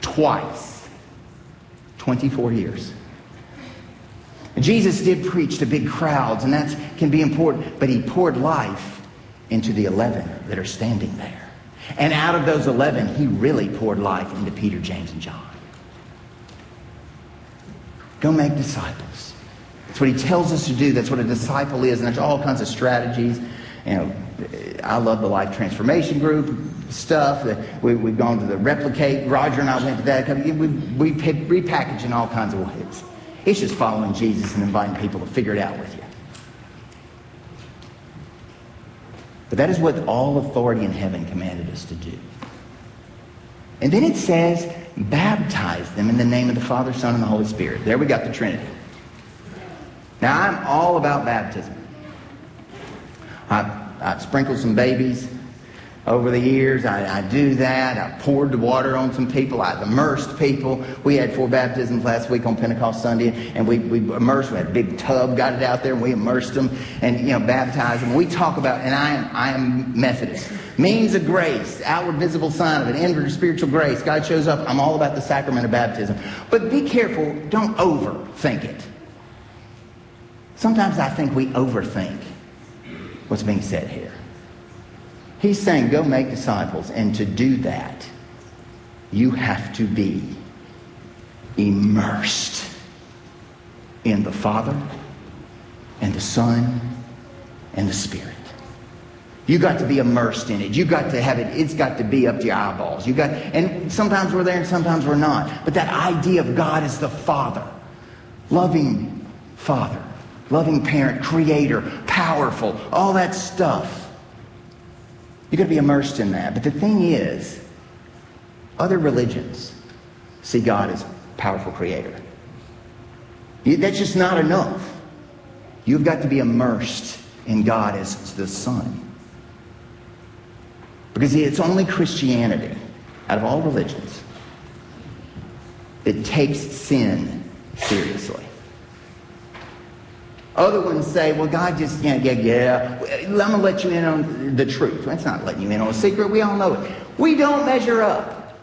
twice. 24 years. Jesus did preach to big crowds, and that can be important, but he poured life into the 11 that are standing there. And out of those 11, he really poured life into Peter, James, and John. Go make disciples. That's what he tells us to do. That's what a disciple is, and there's all kinds of strategies. You know, I love the Life Transformation Group stuff. We've gone to the Replicate. Roger and I went to that. We've repackaged in all kinds of ways. It's just following Jesus and inviting people to figure it out with you. But that is what all authority in heaven commanded us to do. And then it says, baptize them in the name of the Father, Son, and the Holy Spirit. There we got the Trinity. Now, I'm all about baptism. I've sprinkled some babies over the years. I do that. I poured the water on some people. I've immersed people. We had 4 baptisms last week on Pentecost Sunday, and we immersed. We had a big tub, got it out there, and we immersed them and, baptized them. We talk about, and I am Methodist. Means of grace, outward visible sign of an inward spiritual grace. God shows up. I'm all about the sacrament of baptism. But be careful. Don't overthink it. Sometimes I think we overthink what's being said here. He's saying, go make disciples. And to do that, you have to be immersed in the Father and the Son and the Spirit. You got to be immersed in it. You got to have it. It's got to be up to your eyeballs. And sometimes we're there and sometimes we're not. But that idea of God as the Father, loving Father, loving parent, creator, powerful, all that stuff. You've got to be immersed in that. But the thing is, other religions see God as powerful creator. That's just not enough. You've got to be immersed in God as the Son. Because it's only Christianity, out of all religions, that takes sin seriously. Other ones say, well, God just, I'm going to let you in on the truth. Well, it's not letting you in on a secret. We all know it. We don't measure up.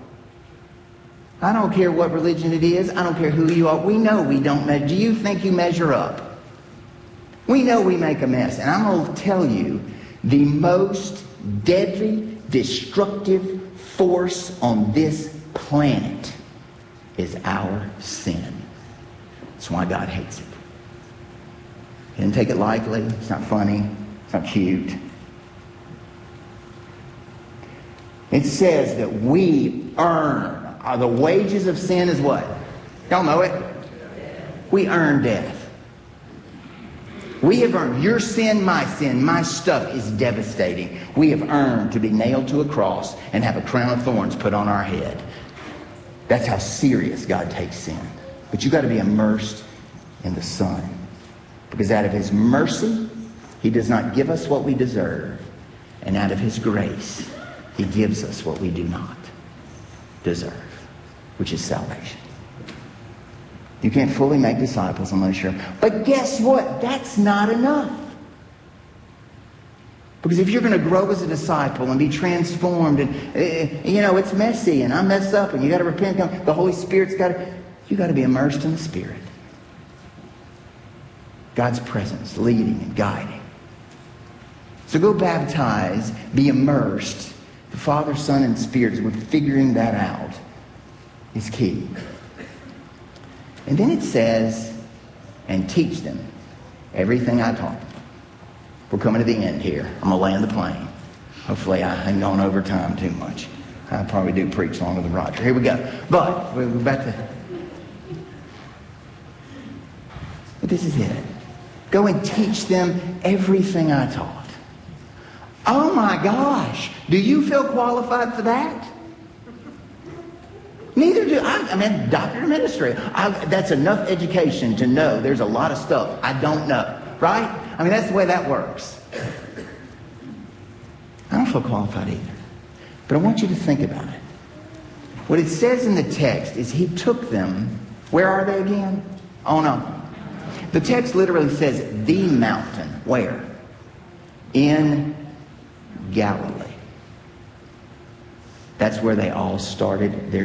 I don't care what religion it is. I don't care who you are. We know we don't measure. Do you think you measure up? We know we make a mess. And I'm going to tell you, the most deadly, destructive force on this planet is our sin. That's why God hates it. He didn't take it lightly. It's not funny. It's not cute. It says that we earn. The wages of sin is what? Y'all know it? We earn death. We have earned. Your sin, my stuff is devastating. We have earned to be nailed to a cross and have a crown of thorns put on our head. That's how serious God takes sin. But you've got to be immersed in the Son. Because out of His mercy, He does not give us what we deserve. And out of His grace, He gives us what we do not deserve, which is salvation. You can't fully make disciples unless you're... But guess what? That's not enough. Because if you're going to grow as a disciple and be transformed, and it's messy, and I mess up, and you got to repent, the Holy Spirit's got to... You got to be immersed in the Spirit. God's presence, leading and guiding. So go baptize, be immersed. The Father, Son, and Spirit, as we're figuring that out, is key. And then it says, and teach them everything I taught them. We're coming to the end here. I'm going to land the plane. Hopefully I haven't gone over time too much. I probably do preach longer than Roger. Here we go. But we're about to... But this is it. Go and teach them everything I taught. Oh my gosh. Do you feel qualified for that? Neither do I. I mean, doctor administrator. That's enough education to know there's a lot of stuff I don't know. Right? I mean, that's the way that works. I don't feel qualified either. But I want you to think about it. What it says in the text is He took them. Where are they again? Oh no. The text literally says the mountain. Where? In Galilee. That's where they all started their